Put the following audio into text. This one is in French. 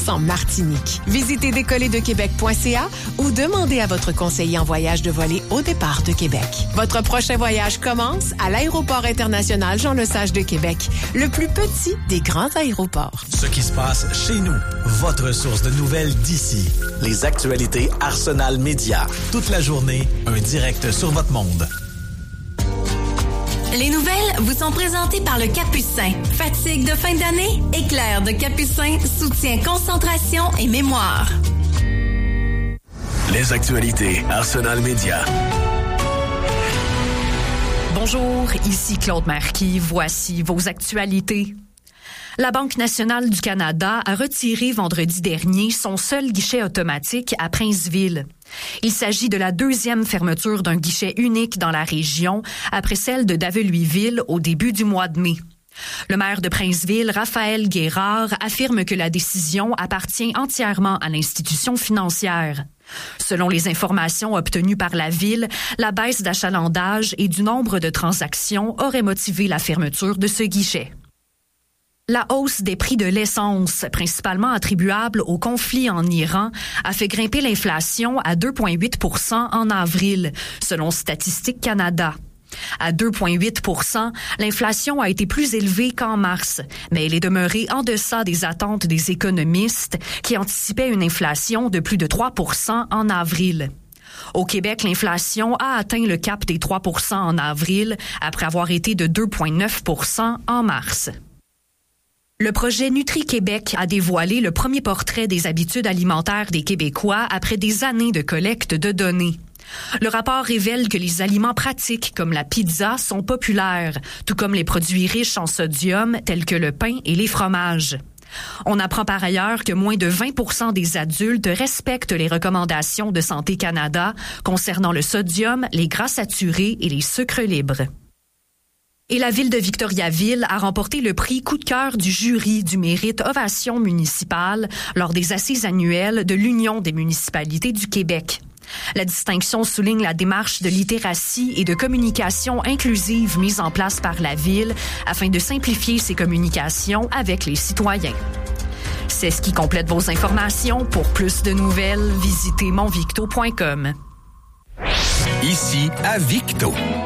100% Martinique. Visitez décollerdequebec.ca ou demandez à votre conseiller en voyage de voler au départ de Québec. Votre prochain voyage commence à l'aéroport international Jean-Lesage de Québec, le plus petit des grands aéroports. Ce qui se passe chez nous, votre source de nouvelles d'ici. Les actualités Arsenal Média. Toute la journée, un direct sur votre monde. Les nouvelles vous sont présentées par le Capucin. Fatigue de fin d'année? Éclair de Capucin soutient concentration et mémoire. Les actualités Arsenal Média. Bonjour, ici Claude Marquis. Voici vos actualités. La Banque nationale du Canada a retiré vendredi dernier son seul guichet automatique à Princeville. Il s'agit de la deuxième fermeture d'un guichet unique dans la région, après celle de Daveluiville au début du mois de mai. Le maire de Princeville, Raphaël Guérard, affirme que la décision appartient entièrement à l'institution financière. Selon les informations obtenues par la ville, la baisse d'achalandage et du nombre de transactions aurait motivé la fermeture de ce guichet. La hausse des prix de l'essence, principalement attribuable au conflit en Iran, a fait grimper l'inflation à 2,8 % en avril, selon Statistique Canada. À 2,8 % l'inflation a été plus élevée qu'en mars, mais elle est demeurée en deçà des attentes des économistes qui anticipaient une inflation de plus de 3 % en avril. Au Québec, l'inflation a atteint le cap des 3 % en avril, après avoir été de 2,9 % en mars. Le projet Nutri-Québec a dévoilé le premier portrait des habitudes alimentaires des Québécois après des années de collecte de données. Le rapport révèle que les aliments pratiques comme la pizza sont populaires, tout comme les produits riches en sodium tels que le pain et les fromages. On apprend par ailleurs que moins de 20 % des adultes respectent les recommandations de Santé Canada concernant le sodium, les gras saturés et les sucres libres. Et la ville de Victoriaville a remporté le prix coup de cœur du jury du mérite Ovation municipale lors des assises annuelles de l'Union des municipalités du Québec. La distinction souligne la démarche de littératie et de communication inclusive mise en place par la ville afin de simplifier ses communications avec les citoyens. C'est ce qui complète vos informations. Pour plus de nouvelles, visitez monvicto.com. Ici à Victo.